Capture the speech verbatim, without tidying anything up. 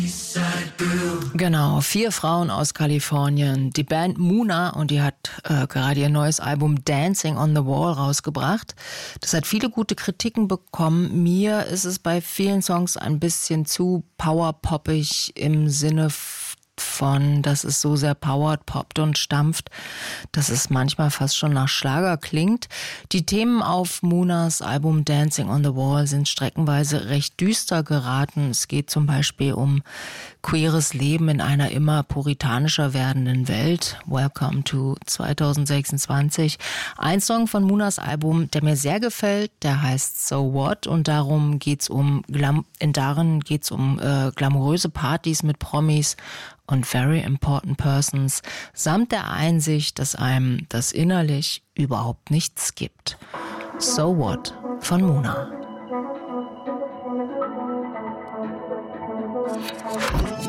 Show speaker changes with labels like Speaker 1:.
Speaker 1: Genau, vier Frauen aus Kalifornien. Die Band Muna, und die hat äh, gerade ihr neues Album Dancing on the Wall rausgebracht. Das hat viele gute Kritiken bekommen. Mir ist es bei vielen Songs ein bisschen zu powerpoppig im Sinne von, dass es so sehr powered, poppt und stampft, dass es manchmal fast schon nach Schlager klingt. Die Themen auf Munas Album Dancing on the Wall sind streckenweise recht düster geraten. Es geht zum Beispiel um queeres Leben in einer immer puritanischer werdenden Welt. Welcome to zwanzig sechsundzwanzig. Ein Song von Munas Album, der mir sehr gefällt, der heißt So What, und darum geht's um Glam- in darin geht's um äh, glamouröse Partys mit Promis und very important persons, samt der Einsicht, dass einem das innerlich überhaupt nichts gibt. So What von Muna.